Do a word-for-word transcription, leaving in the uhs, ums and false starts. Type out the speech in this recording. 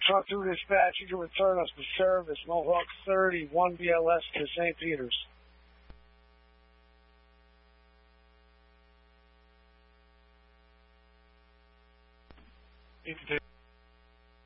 Truck two dispatch, you can return us to service, Mohawk thirty, one B L S to Saint Peter's. You can take